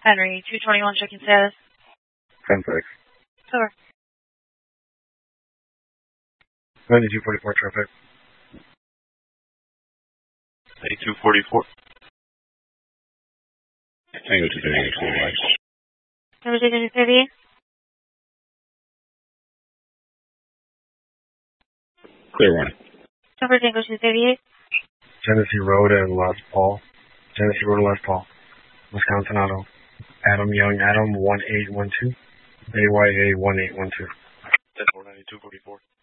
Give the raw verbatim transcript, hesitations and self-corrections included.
Henry, two twenty-one, checking status. ten six. Over. ninety-two forty-four traffic. ninety-two forty-four. Tango two thirty-eight, clear lights. Number two thirty-eight. Clear one. Number Tango two thirty-eight. Genesee Road and Les Paul. Genesee Road and Les Paul. Wisconsin Auto. Adam Young, Adam one eight one two. A Y A one eight one two. ten four ninety-two forty-four.